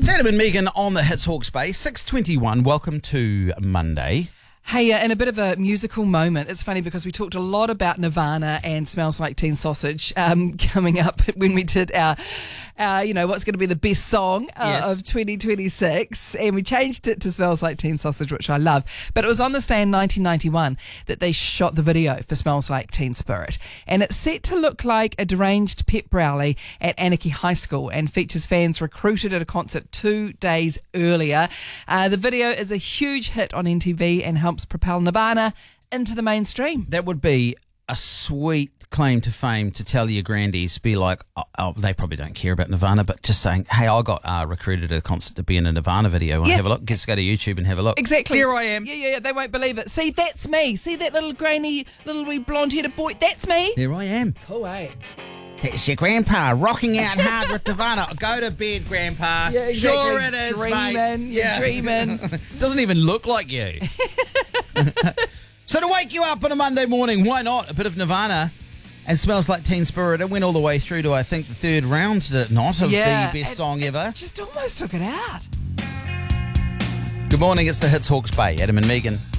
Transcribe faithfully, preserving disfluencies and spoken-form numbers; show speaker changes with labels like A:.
A: It's Adam and Megan on the Hits Hawke's Bay, six twenty-one. Welcome to Monday.
B: Hey, uh, in a bit of a musical moment, it's funny because we talked a lot about Nirvana and Smells Like Teen Sausage um, coming up when we did our, our, you know, what's going to be the best song uh,
A: Yes.
B: of twenty twenty-six, and we changed it to Smells Like Teen Sausage, which I love. But it was on this day in nineteen ninety-one that they shot the video for Smells Like Teen Spirit, and it's set to look like a deranged pep rally at Anarchy High School and features fans recruited at a concert two days earlier. Uh, the video is a huge hit on M T V and helps propel Nirvana into the mainstream.
A: That would be a sweet claim to fame to tell your grandies, be like, oh, oh, they probably don't care about Nirvana, but just saying, hey, I got uh, recruited at a concert to be in a Nirvana video. Want to
B: Yeah.
A: have a look? Just go to YouTube and have a look.
B: Exactly.
A: There I am.
B: Yeah, yeah, yeah. They won't believe it. See, that's me. See that little grainy, little wee blonde-headed boy? That's me.
A: There I am.
B: Cool, eh?
A: It's your grandpa rocking out hard with Nirvana. Go to bed, grandpa.
B: Yeah, exactly.
A: Sure it is,
B: Dreaming,
A: mate.
B: you're dreaming.
A: Doesn't even look like you. So to wake you up on a Monday morning, why not? A bit of Nirvana and Smells Like Teen Spirit. It went all the way through to, I think, the third round, did it not, of
B: Yeah,
A: the best
B: it-
A: song ever.
B: Just almost took it out.
A: Good morning, it's the Hits Hawke's Bay. Adam and Megan.